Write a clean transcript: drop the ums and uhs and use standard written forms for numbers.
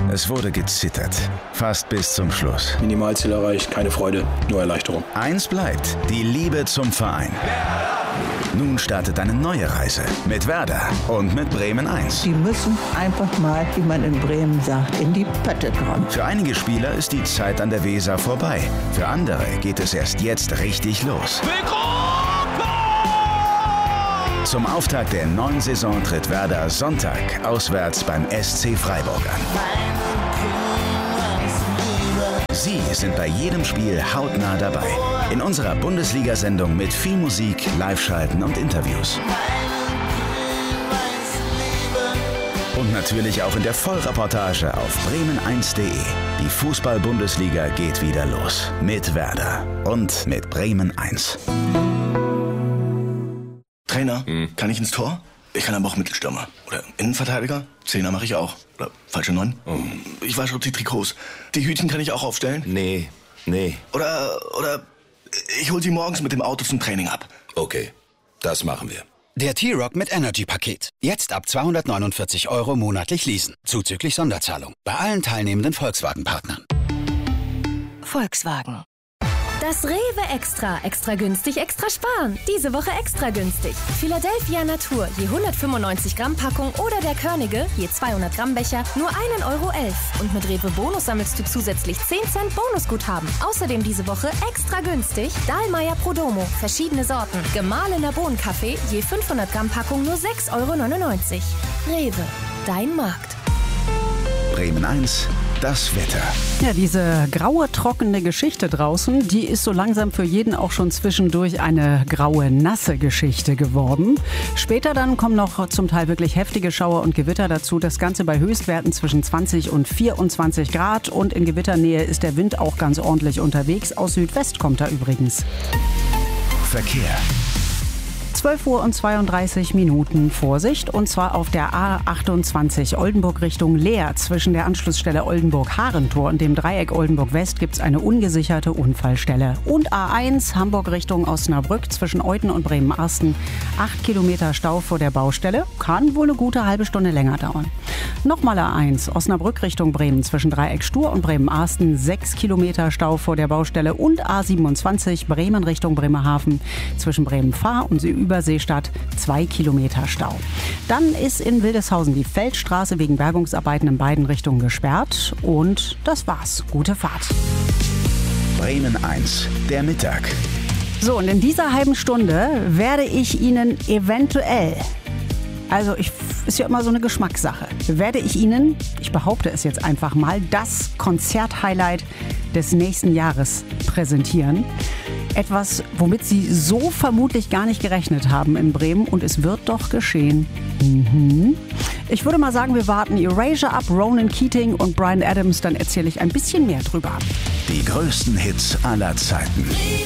Es wurde gezittert. Fast bis zum Schluss. Minimalziel erreicht, keine Freude, nur Erleichterung. Eins bleibt: die Liebe zum Verein. Nun startet eine neue Reise mit Werder und mit Bremen 1. Die müssen einfach mal, wie man in Bremen sagt, in die Pötte kommen. Für einige Spieler ist die Zeit an der Weser vorbei. Für andere geht es erst jetzt richtig los. Zum Auftakt der neuen Saison tritt Werder Sonntag auswärts beim SC Freiburg an. Sie sind bei jedem Spiel hautnah dabei. In unserer Bundesliga-Sendung mit viel Musik, Live-Schalten und Interviews. Und natürlich auch in der Vollreportage auf bremen1.de. Die Fußball-Bundesliga geht wieder los. Mit Werder und mit Bremen 1. Trainer, kann ich ins Tor? Ich kann aber auch Mittelstürmer. Oder Innenverteidiger? Zehner mache ich auch. Oder falsche 9? Ich wasche auch die Trikots. Die Hütchen kann ich auch aufstellen? Nee. Oder ich hol sie morgens mit dem Auto zum Training ab. Okay, das machen wir. Der T-Rock mit Energy-Paket. Jetzt ab 249 € monatlich leasen. Zuzüglich Sonderzahlung. Bei allen teilnehmenden Volkswagen-Partnern. Volkswagen. Das Rewe Extra. Extra günstig, extra sparen. Diese Woche extra günstig. Philadelphia Natur, je 195 Gramm Packung oder der Körnige, je 200 Gramm Becher, nur 1,11 €. Und mit Rewe Bonus sammelst du zusätzlich 10 Cent Bonusguthaben. Außerdem diese Woche extra günstig Dahlmeier Prodomo, verschiedene Sorten. Gemahlener Bohnenkaffee, je 500 Gramm Packung, nur 6,99 €. Rewe, dein Markt. Bremen 1, das Wetter. Ja, diese graue, trockene Geschichte draußen, die ist so langsam für jeden auch schon zwischendurch eine graue, nasse Geschichte geworden. Später dann kommen noch zum Teil wirklich heftige Schauer und Gewitter dazu. Das Ganze bei Höchstwerten zwischen 20 und 24 Grad. Und in Gewitternähe ist der Wind auch ganz ordentlich unterwegs. Aus Südwest kommt er übrigens. Verkehr. 12:32 Uhr. Vorsicht, und zwar auf der A28 Oldenburg Richtung Leer. Zwischen der Anschlussstelle Oldenburg-Harentor und dem Dreieck Oldenburg-West gibt es eine ungesicherte Unfallstelle. Und A1 Hamburg Richtung Osnabrück zwischen Euthen und Bremen-Arsten. 8 Kilometer Stau vor der Baustelle. Kann wohl eine gute halbe Stunde länger dauern. Nochmal A1 Osnabrück Richtung Bremen zwischen Dreieck Stur und Bremen-Arsten. 6 Kilometer Stau vor der Baustelle. Und A27 Bremen Richtung Bremerhaven zwischen Bremen-Fahr und Überseestadt 2 Kilometer Stau. Dann ist in Wildeshausen die Feldstraße wegen Bergungsarbeiten in beiden Richtungen gesperrt. Und das war's. Gute Fahrt. Bremen 1, der Mittag. So, und in dieser halben Stunde werde ich Ihnen eventuell, ist ja immer so eine Geschmackssache, werde ich Ihnen, ich behaupte es jetzt einfach mal, das Konzerthighlight des nächsten Jahres präsentieren. Etwas, womit Sie so vermutlich gar nicht gerechnet haben in Bremen, und es wird doch geschehen. Ich würde mal sagen, wir warten Erasure ab, Ronan Keating und Bryan Adams, dann erzähle ich ein bisschen mehr drüber. Die größten Hits aller Zeiten.